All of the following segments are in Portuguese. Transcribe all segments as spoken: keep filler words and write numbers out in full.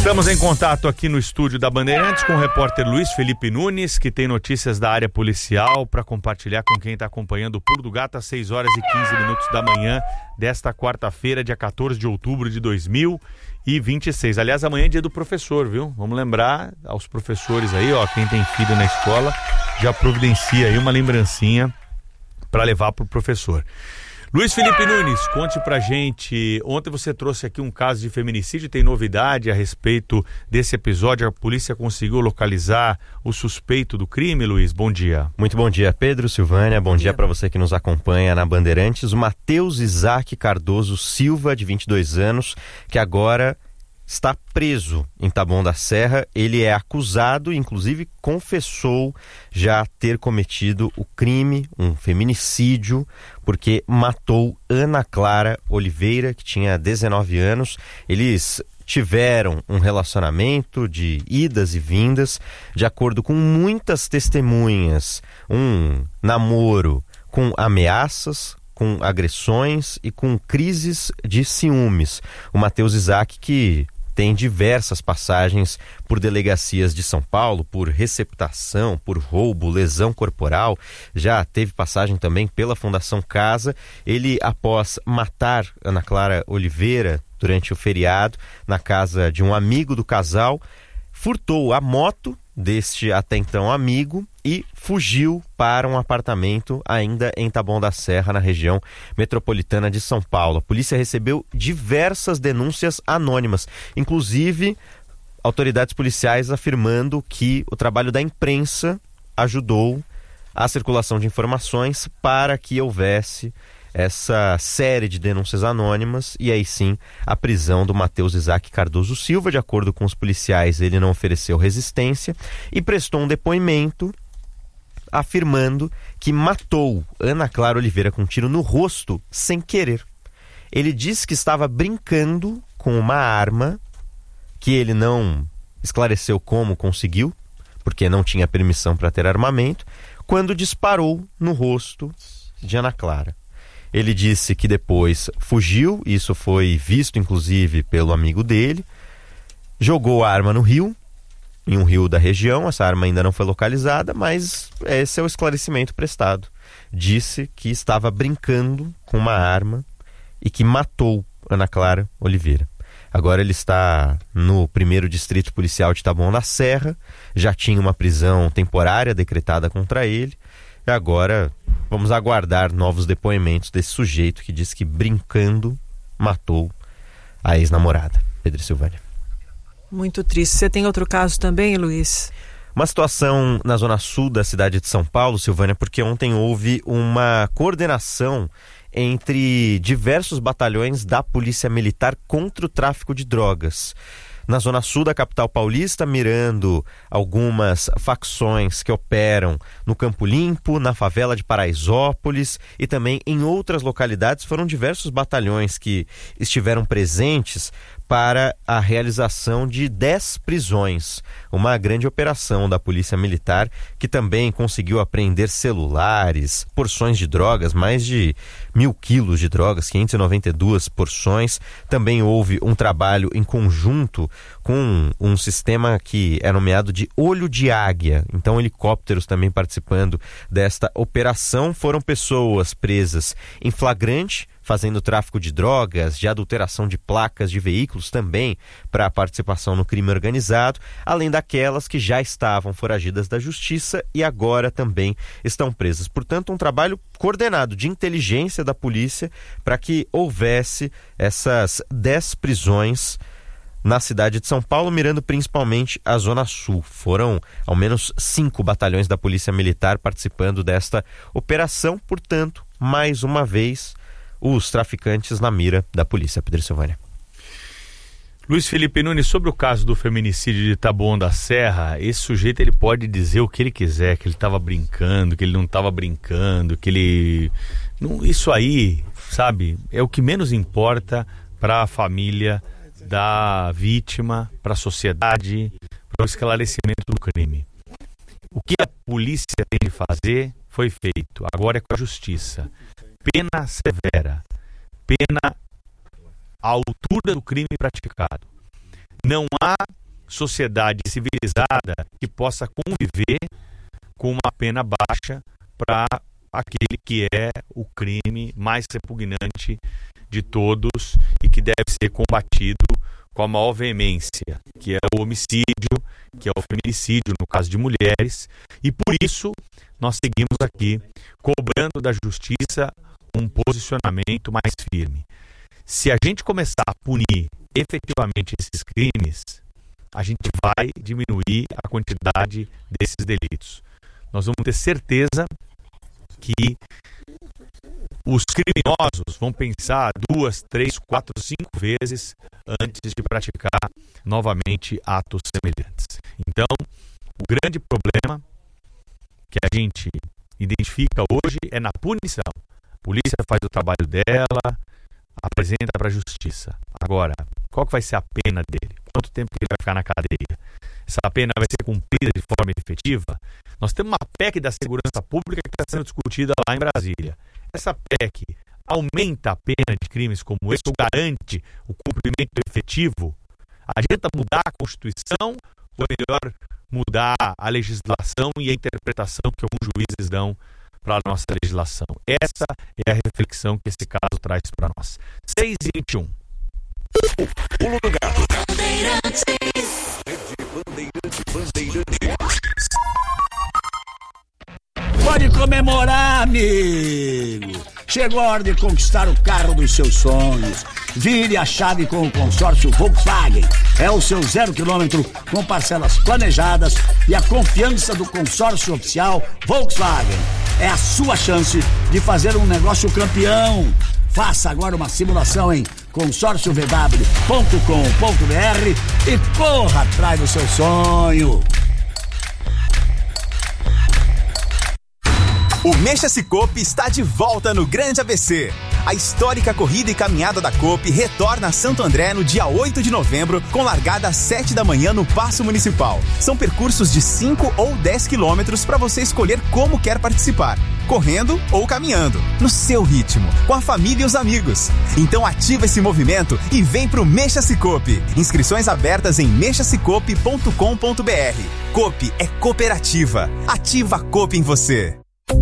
Estamos em contato aqui no estúdio da Bandeirantes com o repórter Luiz Felipe Nunes, que tem notícias da área policial para compartilhar com quem está acompanhando o Pulo do Gato às seis horas e quinze minutos da manhã desta quarta-feira, dia quatorze de outubro de dois mil e vinte e seis. Aliás, amanhã é dia do professor, viu? Vamos lembrar aos professores aí, ó, quem tem filho na escola, já providencia aí uma lembrancinha para levar para o professor. Luiz Felipe Nunes, conte pra gente, ontem você trouxe aqui um caso de feminicídio, tem novidade a respeito desse episódio, a polícia conseguiu localizar o suspeito do crime, Luiz? Bom dia. Muito bom dia, Pedro, Silvânia, bom, bom dia, dia para você que nos acompanha na Bandeirantes, o Matheus Isaac Cardoso Silva, de vinte e dois anos, que agora está preso em Taboão da Serra. Ele é acusado, inclusive confessou já ter cometido o crime, um feminicídio, porque matou Ana Clara Oliveira, que tinha dezenove anos. Eles tiveram um relacionamento de idas e vindas, de acordo com muitas testemunhas, um namoro com ameaças, com agressões e com crises de ciúmes. O Matheus Isaac, que tem diversas passagens por delegacias de São Paulo, por receptação, por roubo, lesão corporal, já teve passagem também pela Fundação Casa. Ele, após matar Ana Clara Oliveira durante o feriado, na casa de um amigo do casal, furtou a moto deste até então amigo e fugiu para um apartamento ainda em Taboão da Serra, na região metropolitana de São Paulo. A polícia recebeu diversas denúncias anônimas, inclusive autoridades policiais afirmando que o trabalho da imprensa ajudou a circulação de informações para que houvesse essa série de denúncias anônimas e aí sim a prisão do Matheus Isaac Cardoso Silva. De acordo com os policiais, ele não ofereceu resistência e prestou um depoimento afirmando que matou Ana Clara Oliveira com um tiro no rosto sem querer. Ele disse que estava brincando com uma arma, que ele não esclareceu como conseguiu, porque não tinha permissão para ter armamento, quando disparou no rosto de Ana Clara. Ele disse que depois fugiu, isso foi visto inclusive pelo amigo dele, jogou a arma no rio, em um rio da região. Essa arma ainda não foi localizada, mas esse é o esclarecimento prestado. Disse que estava brincando com uma arma e que matou Ana Clara Oliveira. Agora ele está no primeiro distrito policial de Taboão da Serra, já tinha uma prisão temporária decretada contra ele, e agora vamos aguardar novos depoimentos desse sujeito que disse que brincando matou a ex-namorada. Pedro Silvânia. Muito triste. Você tem outro caso também, Luiz? Uma situação na zona sul da cidade de São Paulo, Silvânia, porque ontem houve uma coordenação entre diversos batalhões da Polícia Militar contra o tráfico de drogas. Na zona sul da capital paulista, mirando algumas facções que operam no Campo Limpo, na favela de Paraisópolis e também em outras localidades, foram diversos batalhões que estiveram presentes para a realização de dez prisões. Uma grande operação da Polícia Militar, que também conseguiu apreender celulares, porções de drogas, mais de mil quilos de drogas, quinhentas e noventa e duas porções. Também houve um trabalho em conjunto com um sistema que é nomeado de Olho de Águia. Então, helicópteros também participando desta operação. Foram pessoas presas em flagrante, fazendo tráfico de drogas, de adulteração de placas de veículos também para participação no crime organizado, além daquelas que já estavam foragidas da justiça e agora também estão presas. Portanto, um trabalho coordenado de inteligência da polícia para que houvesse essas dez prisões na cidade de São Paulo, mirando principalmente a Zona Sul. Foram ao menos cinco batalhões da Polícia Militar participando desta operação, portanto, mais uma vez, os traficantes na mira da polícia. Pedro Silvânia. Luiz Felipe Nunes, sobre o caso do feminicídio de Taboão da Serra, esse sujeito ele pode dizer o que ele quiser, que ele estava brincando, que ele não estava brincando, que ele... Não, isso aí, sabe, é o que menos importa para a família da vítima, para a sociedade, para o esclarecimento do crime. O que a polícia tem de fazer foi feito, agora é com a justiça. Pena severa, pena à altura do crime praticado. Não há sociedade civilizada que possa conviver com uma pena baixa para aquele que é o crime mais repugnante de todos e que deve ser combatido com a maior veemência, que é o homicídio, que é o feminicídio, no caso de mulheres, e por isso nós seguimos aqui cobrando da justiça um posicionamento mais firme. Se a gente começar a punir efetivamente esses crimes, a gente vai diminuir a quantidade desses delitos. Nós vamos ter certeza que os criminosos vão pensar duas, três, quatro, cinco vezes antes de praticar novamente atos semelhantes. Então, o grande problema que a gente identifica hoje é na punição. A polícia faz o trabalho dela, apresenta para a justiça. Agora, qual que vai ser a pena dele? Quanto tempo que ele vai ficar na cadeia? Essa pena vai ser cumprida de forma efetiva? Nós temos uma P E C da segurança pública que está sendo discutida lá em Brasília. Essa P E C aumenta a pena de crimes como esse ou garante o cumprimento efetivo? Adianta mudar a Constituição ou é melhor mudar a legislação e a interpretação que alguns juízes dão para a nossa legislação? Essa é a reflexão que esse caso traz para nós. seis e vinte e um. Pulo do Gato. Bandeirantes. Bandeirantes. Bandeirantes. Pode comemorar, amigo! Chegou a hora de conquistar o carro dos seus sonhos. Vire a chave com o consórcio Volkswagen. É o seu zero quilômetro com parcelas planejadas e a confiança do consórcio oficial Volkswagen. É a sua chance de fazer um negócio campeão. Faça agora uma simulação em consórcio v w ponto com ponto b r e corra atrás do seu sonho. O Mexa Cicobi está de volta no Grande A B C. A histórica corrida e caminhada da Coop retorna a Santo André no dia oito de novembro, com largada às sete da manhã no Paço Municipal. São percursos de cinco ou dez quilômetros para você escolher como quer participar, correndo ou caminhando, no seu ritmo, com a família e os amigos. Então ativa esse movimento e vem pro Mexa Cicobi. Inscrições abertas em mexa cicobi ponto com ponto b r. Coop é cooperativa. Ativa a Coop em você.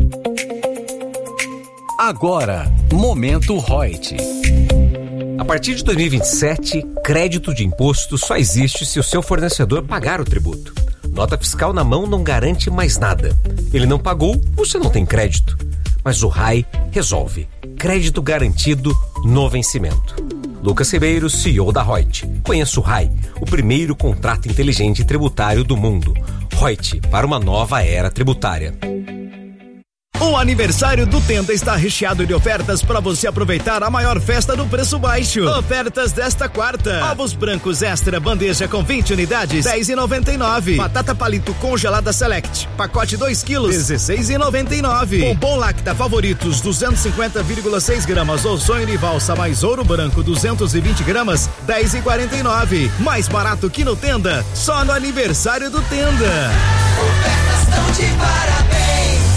Agora, Momento Reut. A partir de dois mil e vinte e sete, crédito de imposto só existe se o seu fornecedor pagar o tributo. Nota fiscal na mão não garante mais nada. Ele não pagou, você não tem crédito. Mas o R A I resolve. Crédito garantido no vencimento. Lucas Ribeiro, C E O da Reut. Conheça o R A I, o primeiro contrato inteligente tributário do mundo. Reut, para uma nova era tributária. O aniversário do Tenda está recheado de ofertas para você aproveitar a maior festa do preço baixo. Ofertas desta quarta: ovos brancos extra bandeja com vinte unidades, dez reais e noventa e nove centavos. Batata palito congelada Select, pacote dois quilos, dezesseis reais e noventa e nove centavos. Bombom Lacta Favoritos duzentos e cinquenta vírgula seis gramas ou sonho de valsa mais ouro branco duzentos e vinte gramas, dez reais e quarenta e nove centavos. Mais barato que no Tenda, só no aniversário do Tenda. Ofertas tão de parabéns.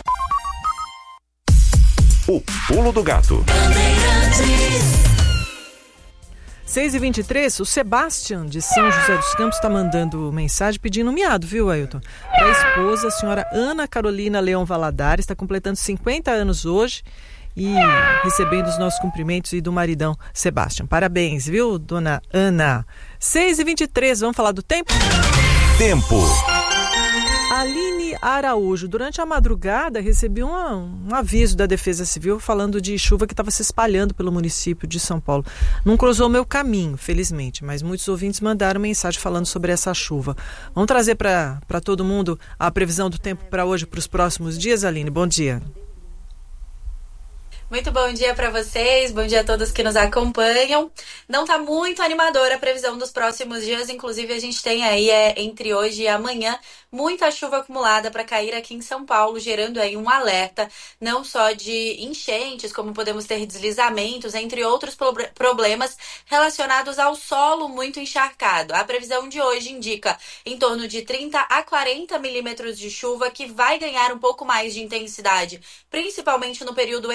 O Pulo do Gato. seis e vinte e três, o Sebastião de São José dos Campos está mandando mensagem pedindo um miado, viu, Ailton? Para a esposa, a senhora Ana Carolina Leão Valadares, está completando cinquenta anos hoje e recebendo os nossos cumprimentos e do maridão Sebastião. Parabéns, viu, dona Ana? seis e vinte e três, vamos falar do tempo? Tempo. Aline Araújo, durante a madrugada recebi um, um aviso da Defesa Civil falando de chuva que estava se espalhando pelo município de São Paulo. Não cruzou meu caminho, felizmente, mas muitos ouvintes mandaram mensagem falando sobre essa chuva. Vamos trazer para todo mundo a previsão do tempo para hoje, para os próximos dias, Aline? Bom dia. Muito bom dia para vocês, bom dia a todos que nos acompanham. Não está muito animadora a previsão dos próximos dias, inclusive a gente tem aí é, entre hoje e amanhã muita chuva acumulada para cair aqui em São Paulo, gerando aí um alerta não só de enchentes, como podemos ter deslizamentos, entre outros problemas relacionados ao solo muito encharcado. A previsão de hoje indica em torno de trinta a quarenta milímetros de chuva, que vai ganhar um pouco mais de intensidade, principalmente no período entre o fim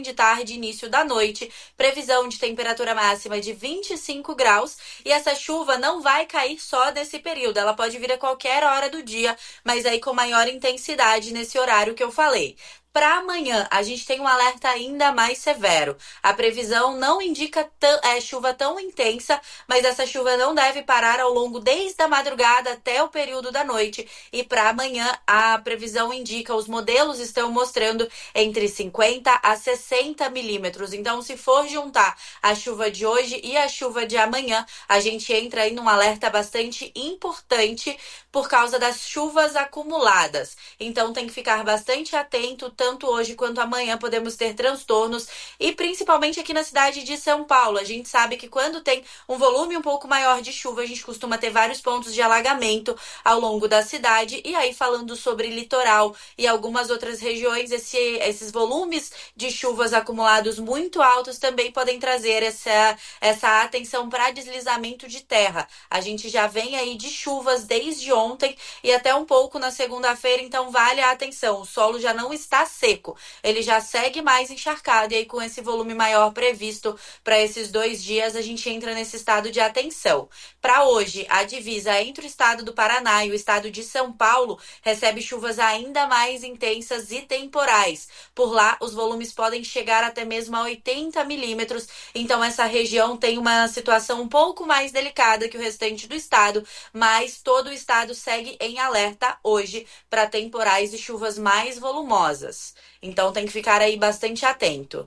finzinho de tarde, início da noite. Previsão de temperatura máxima de vinte e cinco graus. E essa chuva não vai cair só nesse período. Ela pode vir a qualquer hora do dia, mas aí com maior intensidade nesse horário que eu falei. Para amanhã, a gente tem um alerta ainda mais severo. A previsão não indica é, chuva tão intensa, mas essa chuva não deve parar ao longo desde a madrugada até o período da noite. E para amanhã, a previsão indica, os modelos estão mostrando entre cinquenta a sessenta milímetros. Então, se for juntar a chuva de hoje e a chuva de amanhã, a gente entra aí num alerta bastante importante por causa das chuvas acumuladas. Então, tem que ficar bastante atento. Tanto hoje quanto amanhã podemos ter transtornos e principalmente aqui na cidade de São Paulo. A gente sabe que quando tem um volume um pouco maior de chuva, a gente costuma ter vários pontos de alagamento ao longo da cidade. E aí, falando sobre litoral e algumas outras regiões, esse, esses volumes de chuvas acumulados muito altos também podem trazer essa, essa atenção para deslizamento de terra. A gente já vem aí de chuvas desde ontem e até um pouco na segunda-feira, então vale a atenção. O solo já não está seco, ele já segue mais encharcado e aí com esse volume maior previsto para esses dois dias a gente entra nesse estado de atenção. Para hoje, a divisa entre o estado do Paraná e o estado de São Paulo recebe chuvas ainda mais intensas e temporais. Por lá, os volumes podem chegar até mesmo a oitenta milímetros, então essa região tem uma situação um pouco mais delicada que o restante do estado, mas todo o estado segue em alerta hoje para temporais e chuvas mais volumosas. Então tem que ficar aí bastante atento.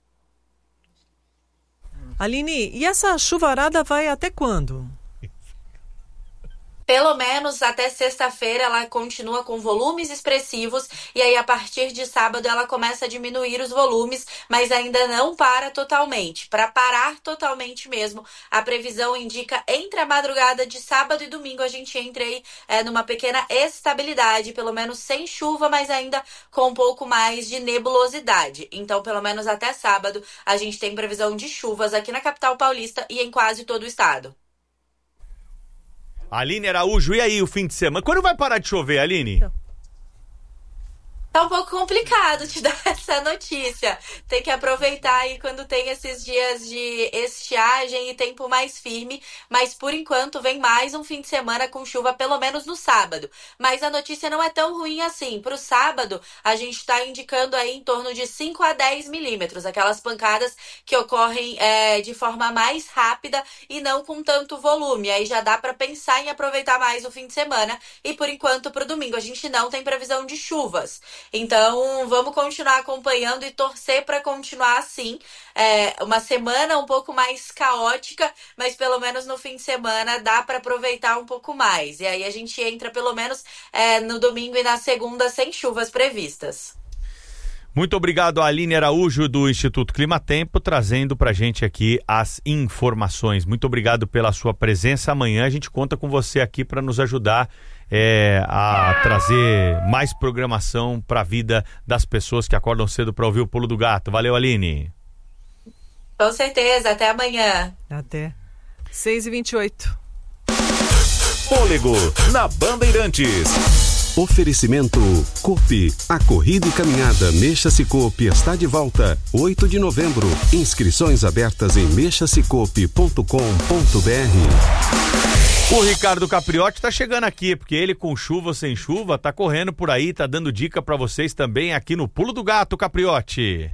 Aline, e essa chuvarada vai até quando? Pelo menos até sexta-feira ela continua com volumes expressivos e aí a partir de sábado ela começa a diminuir os volumes, mas ainda não para totalmente. Para parar totalmente mesmo, a previsão indica entre a madrugada de sábado e domingo a gente entra aí é, numa pequena estabilidade, pelo menos sem chuva, mas ainda com um pouco mais de nebulosidade. Então, pelo menos até sábado, a gente tem previsão de chuvas aqui na capital paulista e em quase todo o estado. Aline Araújo, e aí o fim de semana? Quando vai parar de chover, Aline? Não. Tá um pouco complicado te dar essa notícia. Tem que aproveitar aí quando tem esses dias de estiagem e tempo mais firme. Mas por enquanto vem mais um fim de semana com chuva, pelo menos no sábado. Mas a notícia não é tão ruim assim. Pro sábado, a gente está indicando aí em torno de cinco a dez milímetros. Aquelas pancadas que ocorrem é, de forma mais rápida e não com tanto volume. Aí já dá para pensar em aproveitar mais o fim de semana. E por enquanto, pro domingo, a gente não tem previsão de chuvas. Então, vamos continuar acompanhando e torcer para continuar assim. É uma semana um pouco mais caótica, mas pelo menos no fim de semana dá para aproveitar um pouco mais. E aí a gente entra pelo menos é, no domingo e na segunda sem chuvas previstas. Muito obrigado, Aline Araújo, do Instituto Climatempo, trazendo pra gente aqui as informações. Muito obrigado pela sua presença. Amanhã a gente conta com você aqui para nos ajudar é, a trazer mais programação para a vida das pessoas que acordam cedo para ouvir o Pulo do Gato. Valeu, Aline. Com certeza. Até amanhã. Até. seis e vinte e oito. Fôlego, na Bandeirantes. Oferecimento Coop, a corrida e caminhada Mexa-se Coop está de volta, oito de novembro. Inscrições abertas em mexa se coop ponto com ponto b r. O Ricardo Capriotti tá chegando aqui, porque ele com chuva ou sem chuva tá correndo por aí, tá dando dica para vocês também aqui no Pulo do Gato, Capriotti.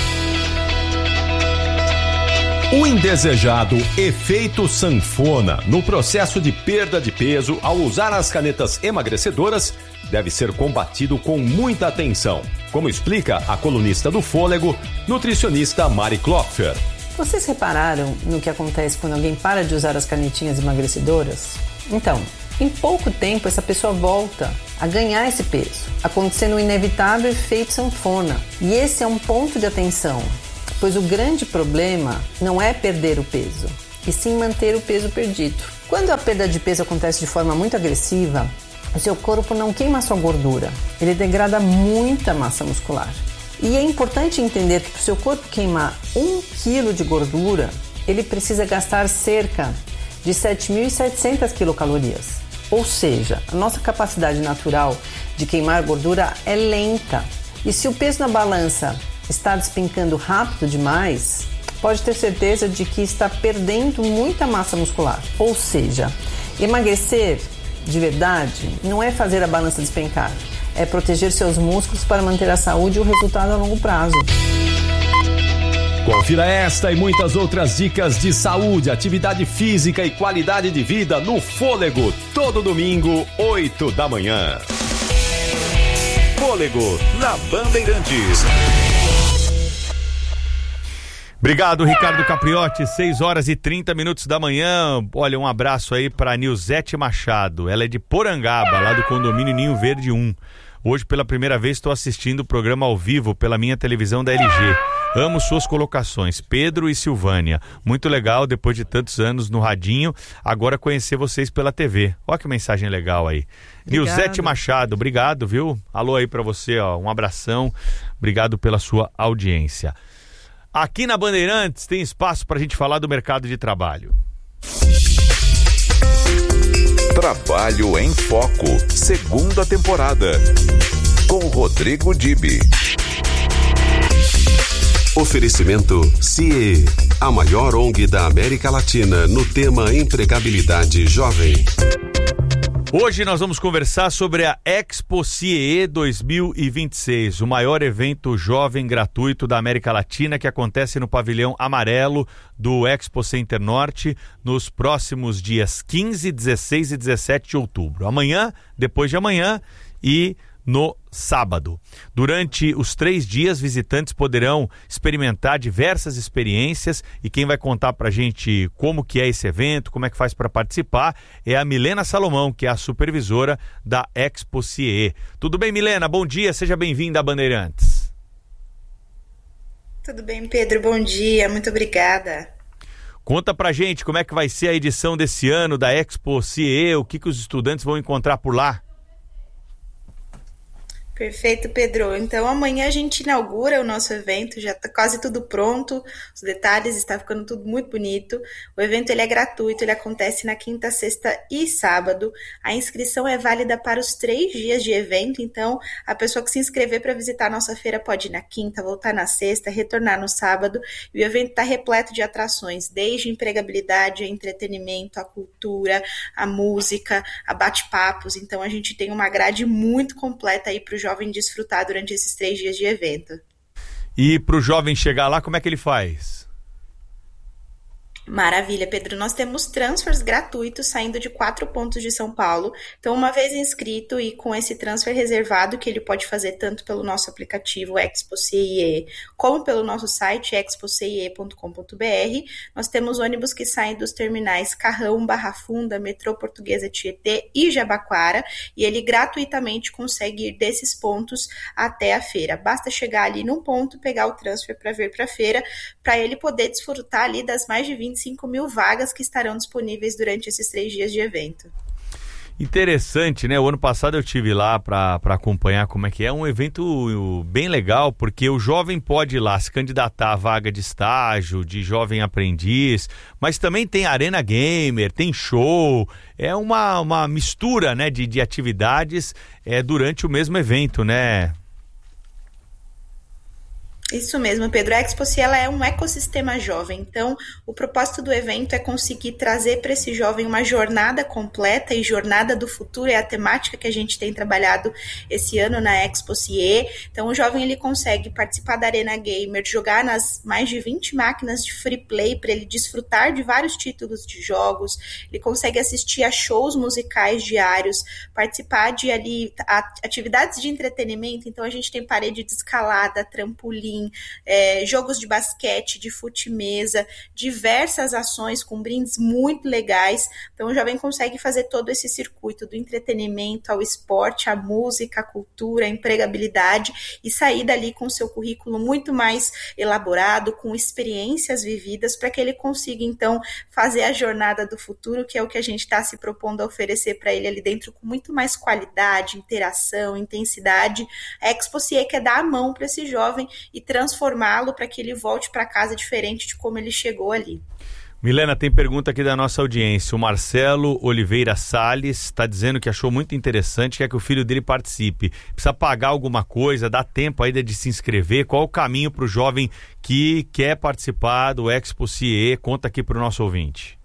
O indesejado efeito sanfona no processo de perda de peso ao usar as canetas emagrecedoras deve ser combatido com muita atenção, como explica a colunista do Fôlego, nutricionista Mari Klopfer. Vocês repararam no que acontece quando alguém para de usar as canetinhas emagrecedoras? Então, em pouco tempo essa pessoa volta a ganhar esse peso, acontecendo o inevitável efeito sanfona. E esse é um ponto de atenção, pois o grande problema não é perder o peso, e sim manter o peso perdido. Quando a perda de peso acontece de forma muito agressiva, o seu corpo não queima a sua gordura, ele degrada muita massa muscular. E é importante entender que para o seu corpo queimar um quilo de gordura, ele precisa gastar cerca de sete mil e setecentas quilocalorias. Ou seja, a nossa capacidade natural de queimar gordura é lenta. E se o peso na balança está despencando rápido demais, pode ter certeza de que está perdendo muita massa muscular. Ou seja, emagrecer de verdade não é fazer a balança despencar, é proteger seus músculos para manter a saúde e o resultado a longo prazo. Confira esta e muitas outras dicas de saúde, atividade física e qualidade de vida no Fôlego, todo domingo, oito da manhã. Fôlego, na Bandeirantes. Obrigado, Ricardo Capriotti, seis horas e trinta minutos da manhã. Olha, um abraço aí para Nilzete Machado. Ela é de Porangaba, lá do condomínio Ninho Verde um. Hoje, pela primeira vez, estou assistindo o programa ao vivo pela minha televisão da L G. Amo suas colocações, Pedro e Silvânia. Muito legal, depois de tantos anos no radinho, agora conhecer vocês pela T V. Olha que mensagem legal aí. Nilzete Machado, obrigado, viu? Alô aí pra você, ó, um abração. Obrigado pela sua audiência. Aqui na Bandeirantes tem espaço pra gente falar do mercado de trabalho. Trabalho em Foco, segunda temporada, com Rodrigo Dibi. Oferecimento C I E, a maior O N G da América Latina no tema empregabilidade jovem. Hoje nós vamos conversar sobre a Expo C I E dois mil e vinte e seis, o maior evento jovem gratuito da América Latina que acontece no pavilhão amarelo do Expo Center Norte nos próximos dias quinze, dezesseis e dezessete de outubro. Amanhã, depois de amanhã e no sábado. Durante os três dias, visitantes poderão experimentar diversas experiências e quem vai contar pra gente como que é esse evento, como é que faz para participar, é a Milena Salomão, que é a supervisora da Expo C I E. Tudo bem, Milena? Bom dia, seja bem-vinda a Bandeirantes. Tudo bem, Pedro, bom dia, muito obrigada. Conta pra gente como é que vai ser a edição desse ano da Expo C I E, o que que os estudantes vão encontrar por lá. Perfeito, Pedro. Então amanhã a gente inaugura o nosso evento, já está quase tudo pronto, os detalhes, está ficando tudo muito bonito. O evento ele é gratuito, ele acontece na quinta, sexta e sábado. A inscrição é válida para os três dias de evento, então a pessoa que se inscrever para visitar a nossa feira pode ir na quinta, voltar na sexta, retornar no sábado. E o evento está repleto de atrações, desde empregabilidade, entretenimento, a cultura, a música, a bate-papos. Então a gente tem uma grade muito completa aí para o jovem desfrutar durante esses três dias de evento. E para o jovem chegar lá, como é que ele faz? Maravilha, Pedro. Nós temos transfers gratuitos saindo de quatro pontos de São Paulo. Então, uma vez inscrito e com esse transfer reservado, que ele pode fazer tanto pelo nosso aplicativo Expo C I E, como pelo nosso site expo c i e ponto com ponto b r, nós temos ônibus que saem dos terminais Carrão, Barra Funda, Metrô Portuguesa Tietê e Jabaquara, e ele gratuitamente consegue ir desses pontos até a feira. Basta chegar ali num ponto, pegar o transfer para vir para a feira, para ele poder desfrutar ali das mais de vinte e cinco mil vagas que estarão disponíveis durante esses três dias de evento. Interessante, né? O ano passado eu tive lá para acompanhar como é que é. Um evento bem legal, porque o jovem pode ir lá se candidatar à vaga de estágio, de jovem aprendiz, mas também tem arena gamer, tem show, é uma, uma mistura, né, de, de atividades é, durante o mesmo evento, né? Isso mesmo, Pedro. A Expo C I E ela é um ecossistema jovem, então o propósito do evento é conseguir trazer para esse jovem uma jornada completa, e jornada do futuro é a temática que a gente tem trabalhado esse ano na Expo C I E. Então o jovem ele consegue participar da Arena Gamer, jogar nas mais de vinte máquinas de free play para ele desfrutar de vários títulos de jogos, ele consegue assistir a shows musicais diários, participar de ali atividades de entretenimento. Então a gente tem parede de escalada, trampolim, É, jogos de basquete, de fute-mesa, diversas ações com brindes muito legais. Então o jovem consegue fazer todo esse circuito do entretenimento ao esporte, à música, à cultura, à empregabilidade, e sair dali com seu currículo muito mais elaborado, com experiências vividas, para que ele consiga então fazer a jornada do futuro, que é o que a gente está se propondo a oferecer para ele ali dentro, com muito mais qualidade, interação, intensidade. A Expo C I E quer dar a mão para esse jovem e transformá-lo para que ele volte para casa diferente de como ele chegou ali. Milena, tem pergunta aqui da nossa audiência. O Marcelo Oliveira Salles está dizendo que achou muito interessante, quer que o filho dele participe. Precisa pagar alguma coisa, dá tempo ainda de se inscrever? Qual o caminho para o jovem que quer participar do Expo C I E? Conta aqui para o nosso ouvinte.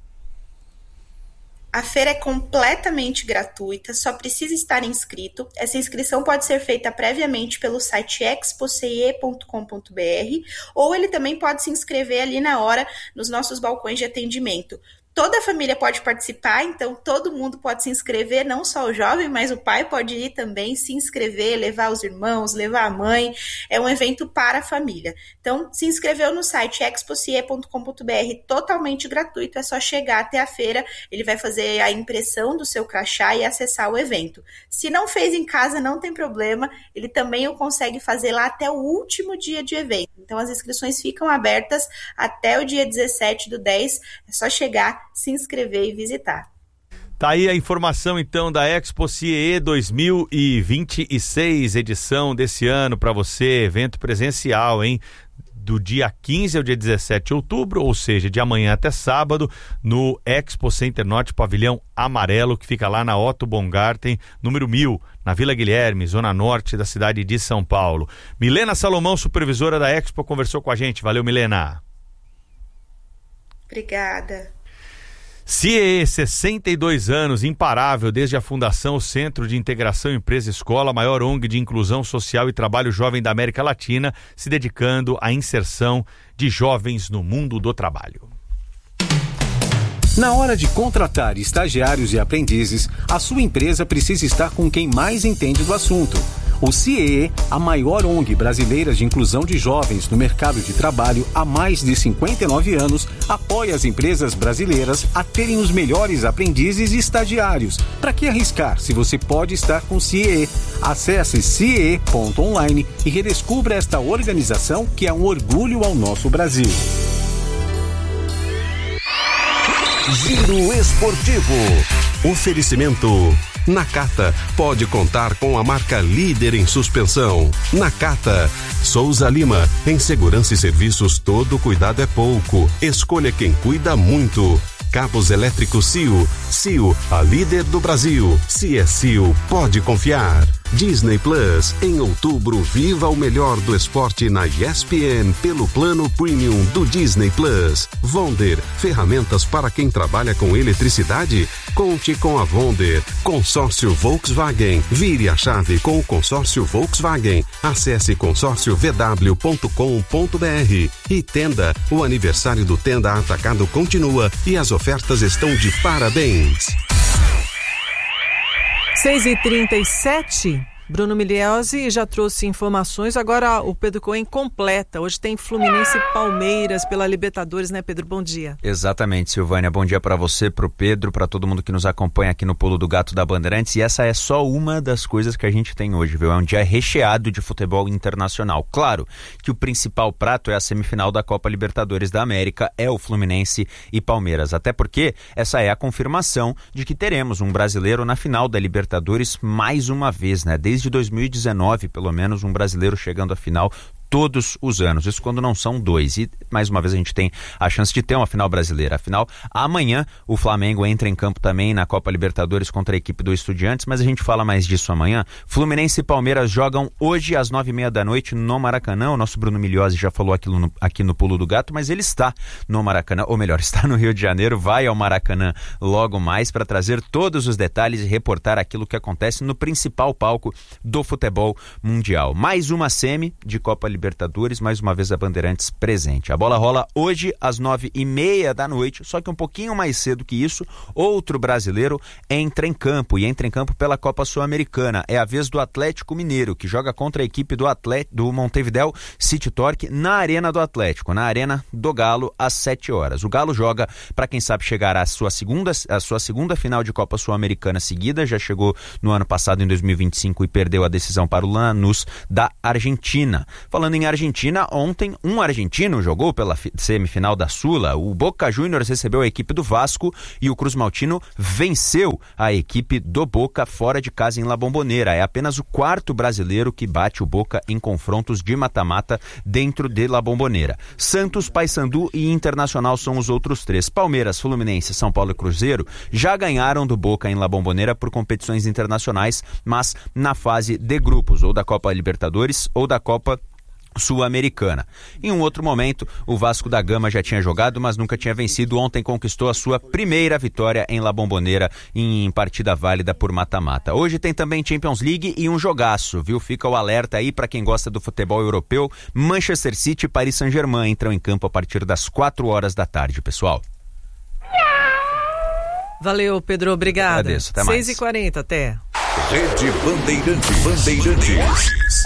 A feira é completamente gratuita, só precisa estar inscrito. Essa inscrição pode ser feita previamente pelo site expo c i e ponto com ponto b r ou ele também pode se inscrever ali na hora nos nossos balcões de atendimento. Toda a família pode participar, então todo mundo pode se inscrever, não só o jovem, mas o pai pode ir também, se inscrever, levar os irmãos, levar a mãe. É um evento para a família. Então, se inscreveu no site expo c i e ponto com ponto b r, totalmente gratuito, é só chegar até a feira, ele vai fazer a impressão do seu crachá e acessar o evento. Se não fez em casa, não tem problema, ele também o consegue fazer lá até o último dia de evento. Então, as inscrições ficam abertas até o dia dezessete do dez, é só chegar, se inscrever e visitar. Tá aí a informação então da Expo C I E dois mil e vinte e seis, edição desse ano para você, evento presencial, hein? Do dia quinze ao dia dezessete de outubro, ou seja, de amanhã até sábado, no Expo Center Norte, pavilhão amarelo, que fica lá na Otto Bongarten, número mil, na Vila Guilherme, zona norte da cidade de São Paulo. Milena Salomão, supervisora da Expo, conversou com a gente. Valeu, Milena. Obrigada. C I E, sessenta e dois anos, imparável desde a fundação, o Centro de Integração Empresa-Escola, maior O N G de inclusão social e trabalho jovem da América Latina, se dedicando à inserção de jovens no mundo do trabalho. Na hora de contratar estagiários e aprendizes, a sua empresa precisa estar com quem mais entende do assunto. O C I E, a maior O N G brasileira de inclusão de jovens no mercado de trabalho há mais de cinquenta e nove anos, apoia as empresas brasileiras a terem os melhores aprendizes e estagiários. Para que arriscar se você pode estar com o C I E? Acesse c i e ponto online e redescubra esta organização que é um orgulho ao nosso Brasil. Giro Esportivo. Oferecimento. Nakata pode contar com a marca líder em suspensão. Nakata. Souza Lima. Em segurança e serviços, todo cuidado é pouco. Escolha quem cuida muito. Cabos elétricos C I O. C I O, a líder do Brasil. Se é C I O, pode confiar. Disney Plus. Em outubro, viva o melhor do esporte na E S P N pelo plano premium do Disney Plus. Vonder. Ferramentas para quem trabalha com eletricidade? Conte com a Vonder. Consórcio Volkswagen. Vire a chave com o consórcio Volkswagen. Acesse consórcio v w ponto com ponto b r. E Tenda. O aniversário do Tenda Atacado continua e as ofertas estão de parabéns. seis e trinta e sete, Bruno Migliozzi já trouxe informações, agora o Pedro Cohen completa. Hoje tem Fluminense e Palmeiras pela Libertadores, né, Pedro? Bom dia. Exatamente, Silvânia. Bom dia para você, para o Pedro, para todo mundo que nos acompanha aqui no Pulo do Gato da Bandeirantes. E essa é só uma das coisas que a gente tem hoje, viu? É um dia recheado de futebol internacional. Claro que o principal prato é a semifinal da Copa Libertadores da América, é o Fluminense e Palmeiras. Até porque essa é a confirmação de que teremos um brasileiro na final da Libertadores mais uma vez, né? Desde Desde dois mil e dezenove, pelo menos, um brasileiro chegando à final todos os anos, isso quando não são dois, e mais uma vez a gente tem a chance de ter uma final brasileira. Afinal, amanhã o Flamengo entra em campo também na Copa Libertadores contra a equipe do Estudiantes, mas a gente fala mais disso amanhã. Fluminense e Palmeiras jogam hoje às nove e meia da noite no Maracanã. O nosso Bruno Migliozzi já falou aquilo no, aqui no Pulo do Gato, mas ele está no Maracanã, ou melhor, está no Rio de Janeiro, vai ao Maracanã logo mais para trazer todos os detalhes e reportar aquilo que acontece no principal palco do futebol mundial. Mais uma semi de Copa Libertadores Libertadores, mais uma vez a Bandeirantes presente. A bola rola hoje às nove e meia da noite, só que um pouquinho mais cedo que isso, outro brasileiro entra em campo, e entra em campo pela Copa Sul-Americana. É a vez do Atlético Mineiro, que joga contra a equipe do, Atlet... do Montevideo City Torque na Arena do Atlético, na Arena do Galo, às sete horas. O Galo joga, para quem sabe, chegar à sua segunda, à sua segunda final de Copa Sul-Americana seguida, já chegou no ano passado, em dois mil e vinte e cinco, e perdeu a decisão para o Lanús da Argentina. Falando falando em Argentina, ontem um argentino jogou pela semifinal da Sula. O Boca Juniors recebeu a equipe do Vasco e o Cruz Maltino venceu a equipe do Boca fora de casa em La Bombonera. É apenas o quarto brasileiro que bate o Boca em confrontos de mata-mata dentro de La Bombonera. Santos, Paysandu e Internacional são os outros três. Palmeiras, Fluminense, São Paulo e Cruzeiro já ganharam do Boca em La Bombonera por competições internacionais, mas na fase de grupos, ou da Copa Libertadores ou da Copa Sul-Americana. Em um outro momento, o Vasco da Gama já tinha jogado, mas nunca tinha vencido. Ontem conquistou a sua primeira vitória em La Bombonera em partida válida por mata-mata. Hoje tem também Champions League e um jogaço, viu? Fica o alerta aí para quem gosta do futebol europeu. Manchester City e Paris Saint-Germain entram em campo a partir das quatro horas da tarde, pessoal. Valeu, Pedro, obrigada. Agradeço, até mais. seis e quarenta, até. Rede Bandeirantes. Bandeirantes.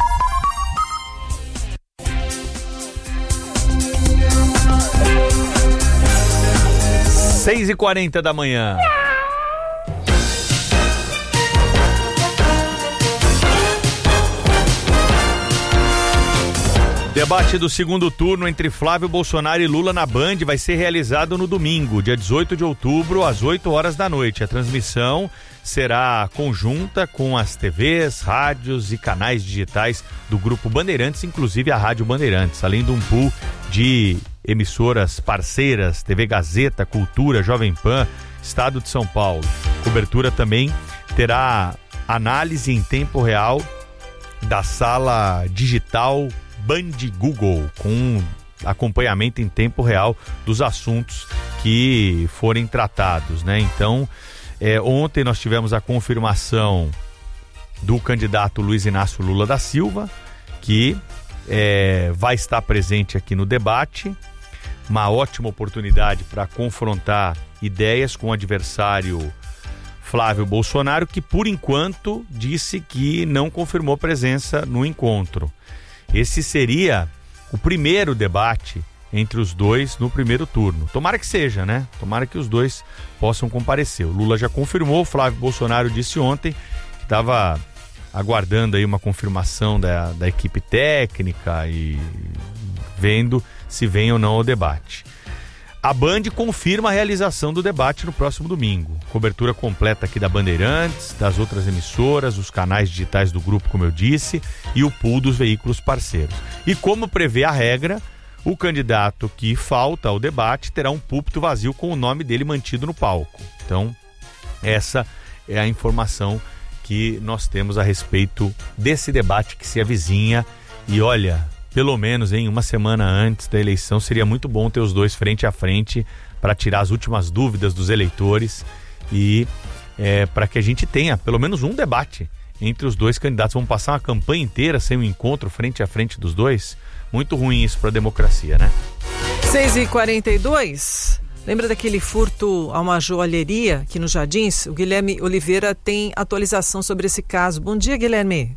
seis e quarenta da manhã. Debate do segundo turno entre Flávio Bolsonaro e Lula na Band vai ser realizado no domingo, dia dezoito de outubro, às oito horas da noite. A transmissão será conjunta com as T Vs, rádios e canais digitais do Grupo Bandeirantes, inclusive a Rádio Bandeirantes, além de um pool de emissoras parceiras, T V Gazeta, Cultura, Jovem Pan, Estado de São Paulo. Cobertura também terá análise em tempo real da sala digital Band Google, com acompanhamento em tempo real dos assuntos que forem tratados, né? Então, é, ontem nós tivemos a confirmação do candidato Luiz Inácio Lula da Silva, que é, vai estar presente aqui no debate. Uma ótima oportunidade para confrontar ideias com o adversário Flávio Bolsonaro, que por enquanto disse que não confirmou presença no encontro. Esse seria o primeiro debate entre os dois no primeiro turno. Tomara que seja, né? Tomara que os dois possam comparecer. O Lula já confirmou, o Flávio Bolsonaro disse ontem que estava aguardando aí uma confirmação da, da equipe técnica e vendo se vem ou não ao debate. A Band confirma a realização do debate no próximo domingo. Cobertura completa aqui da Bandeirantes, das outras emissoras, os canais digitais do grupo, como eu disse, e o pool dos veículos parceiros. E como prevê a regra, o candidato que falta ao debate terá um púlpito vazio com o nome dele mantido no palco. Então, essa é a informação que nós temos a respeito desse debate que se avizinha. E olha, pelo menos em uma semana antes da eleição, seria muito bom ter os dois frente a frente para tirar as últimas dúvidas dos eleitores e é, para que a gente tenha pelo menos um debate entre os dois candidatos. Vamos passar uma campanha inteira sem um encontro frente a frente dos dois? Muito ruim isso para a democracia, né? seis e quarenta e dois. Lembra daquele furto a uma joalheria aqui nos Jardins? O Guilherme Oliveira tem atualização sobre esse caso. Bom dia, Guilherme.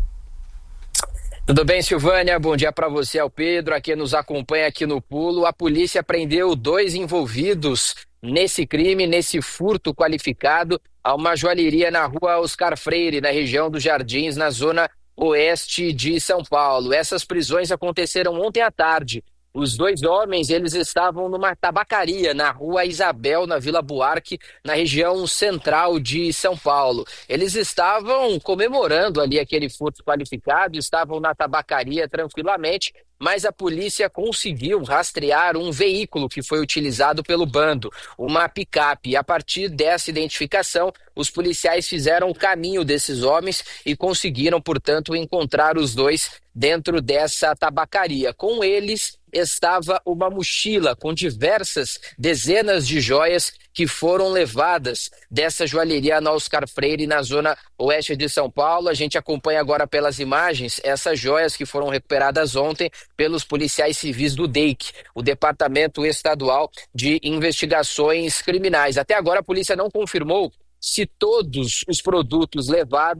Tudo bem, Silvânia? Bom dia para você, ao Pedro, a quem nos acompanha aqui no Pulo. A polícia prendeu dois envolvidos nesse crime, nesse furto qualificado a uma joalheria na rua Oscar Freire, na região dos Jardins, na zona oeste de São Paulo. Essas prisões aconteceram ontem à tarde. Os dois homens, eles estavam numa tabacaria na rua Isabel, na Vila Buarque, na região central de São Paulo. Eles estavam comemorando ali aquele furto qualificado, estavam na tabacaria tranquilamente, mas a polícia conseguiu rastrear um veículo que foi utilizado pelo bando, uma picape. E a partir dessa identificação, os policiais fizeram o caminho desses homens e conseguiram, portanto, encontrar os dois dentro dessa tabacaria. Com eles estava uma mochila com diversas dezenas de joias que foram levadas dessa joalheria na Oscar Freire, na zona oeste de São Paulo. A gente acompanha agora pelas imagens essas joias que foram recuperadas ontem pelos policiais civis do D E I C, o Departamento Estadual de Investigações Criminais. Até agora a polícia não confirmou se todos os produtos levados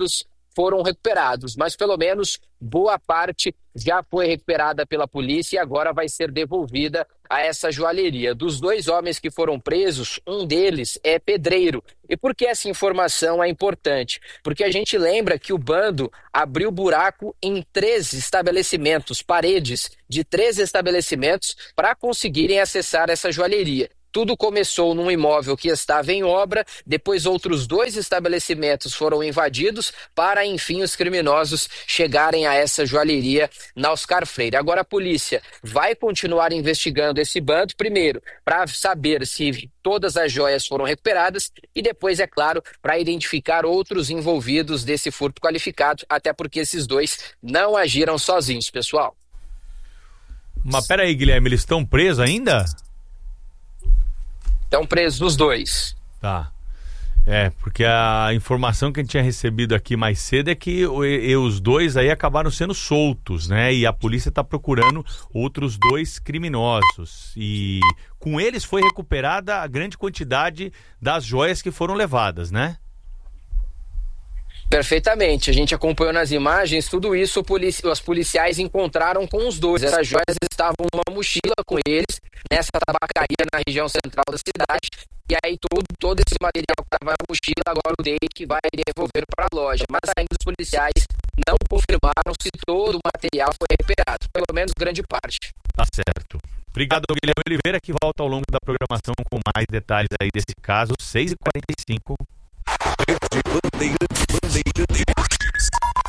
foram recuperados, mas pelo menos boa parte já foi recuperada pela polícia e agora vai ser devolvida a essa joalheria. Dos dois homens que foram presos, um deles é pedreiro. E por que essa informação é importante? Porque a gente lembra que o bando abriu buraco em três estabelecimentos, paredes de três estabelecimentos, para conseguirem acessar essa joalheria. Tudo começou num imóvel que estava em obra, depois outros dois estabelecimentos foram invadidos para, enfim, os criminosos chegarem a essa joalheria na Oscar Freire. Agora a polícia vai continuar investigando esse bando, primeiro, para saber se todas as joias foram recuperadas e depois, é claro, para identificar outros envolvidos desse furto qualificado, até porque esses dois não agiram sozinhos, pessoal. Mas peraí, Guilherme, eles estão presos ainda? Estão presos os dois. Tá. É, porque a informação que a gente tinha recebido aqui mais cedo é que o, e, os dois aí acabaram sendo soltos, né? E a polícia está procurando outros dois criminosos. E com eles foi recuperada a grande quantidade das joias que foram levadas, né? Perfeitamente, a gente acompanhou nas imagens, tudo isso polici- os policiais encontraram com os dois. Essas joias estavam numa mochila com eles, nessa tabacaria na região central da cidade, e aí todo, todo esse material que estava na mochila, agora o D E I C vai devolver para a loja. Mas ainda os policiais não confirmaram se todo o material foi recuperado, pelo menos grande parte. Tá certo. Obrigado, Guilherme Oliveira, que volta ao longo da programação com mais detalhes aí desse caso, seis e quarenta e cinco. Bandeirantes, Bandeirantes.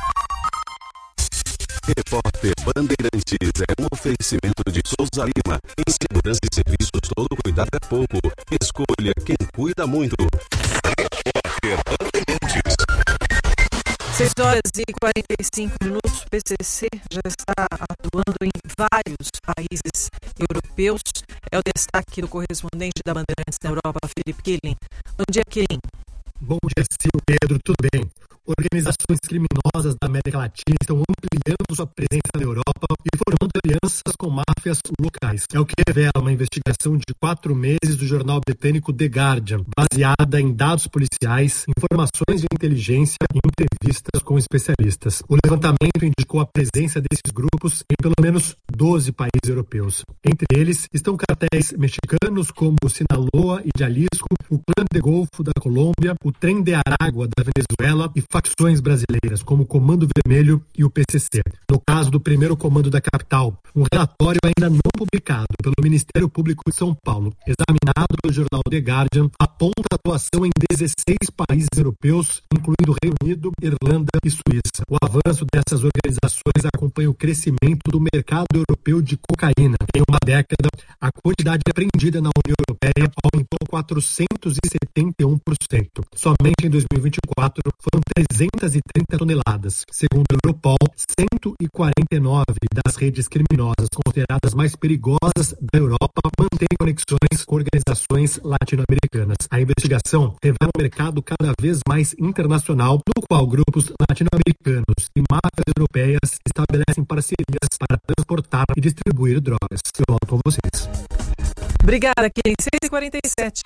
Repórter Bandeirantes é um oferecimento de Souza Lima. Em segurança e serviços, todo cuidado é pouco. Escolha quem cuida muito. Repórter Bandeirantes. seis horas e quarenta e cinco minutos. O P C C já está atuando em vários países europeus. É o destaque do correspondente da Bandeirantes na Europa, Felipe Killing. Bom dia, Killing. Bom dia, Silvio, Pedro, tudo bem? Organizações criminosas da América Latina estão ampliando sua presença na Europa e formando alianças com máfias locais. É o que revela uma investigação de quatro meses do jornal britânico The Guardian, baseada em dados policiais, informações de inteligência e entrevistas com especialistas. O levantamento indicou a presença desses grupos em pelo menos doze países europeus. Entre eles estão cartéis mexicanos como o Sinaloa e Jalisco, o Clã de Golfo da Colômbia, o Trem de Aragua da Venezuela e facções brasileiras, como o Comando Vermelho e o P C C. No caso do primeiro comando da capital, um relatório ainda não publicado pelo Ministério Público de São Paulo, examinado pelo jornal The Guardian, aponta atuação em dezesseis países europeus, incluindo Reino Unido, Irlanda e Suíça. O avanço dessas organizações acompanha o crescimento do mercado europeu de cocaína. Em uma década, a quantidade apreendida na União Europeia aumentou quatrocentos e setenta e um por cento. Somente em dois mil e vinte e quatro foram trezentas e trinta toneladas. Segundo o Europol, cento e quarenta e nove das redes criminosas consideradas mais perigosas da Europa mantêm conexões com organizações latino-americanas. A investigação revela um mercado cada vez mais internacional, no qual grupos latino-americanos e máfias europeias estabelecem parcerias para transportar e distribuir drogas. Eu volto com vocês. Obrigada, Kim. seis e quarenta e sete.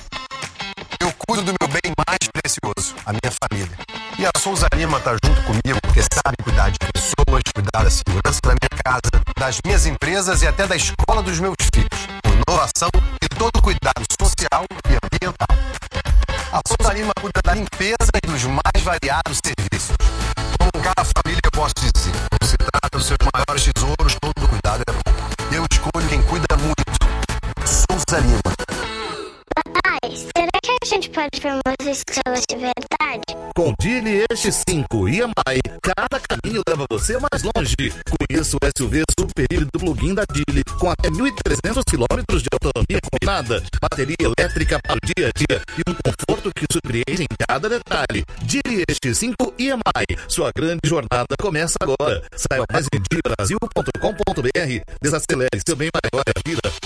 Eu cuido do meu bem mais precioso, a minha família. E a Souza Lima está junto comigo porque sabe cuidar de pessoas, cuidar da segurança da minha casa, das minhas empresas e até da escola dos meus filhos. Com inovação e todo cuidado social e ambiental. A Souza Lima cuida da limpeza e dos mais variados serviços. Com cada família eu posso dizer, quando se trata dos seus maiores tesouros, todo cuidado é bom. Eu escolho quem cuida muito. Souza Lima. Papai, será que a gente pode ver umas estrelas de verdade? Com Geely Edge cinco e M I, cada caminho leva você mais longe. Conheça o S U V super híbrido plug-in da Geely, com até mil e trezentos quilômetros de autonomia combinada, bateria elétrica para o dia a dia e um conforto que surpreende em cada detalhe. Geely Edge cinco e M I, sua grande jornada começa agora. Saiba mais em geely brasil ponto com ponto b r. Desacelere seu bem maior a vida.